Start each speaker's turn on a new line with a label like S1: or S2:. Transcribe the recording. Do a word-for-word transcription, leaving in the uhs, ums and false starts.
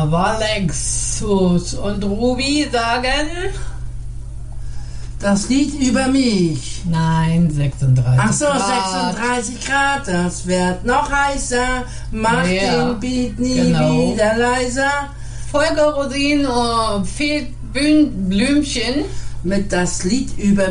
S1: Walexus und Ruby sagen...
S2: Das Lied über mich.
S1: Nein, sechsunddreißig
S2: Ach so,
S1: Grad.
S2: sechsunddreißig Grad, das wird noch heißer. Mach
S1: Ja,
S2: den Beat nie
S1: genau.
S2: wieder leiser.
S1: Folge Rosin und Fed Blümchen.
S2: Mit das Lied über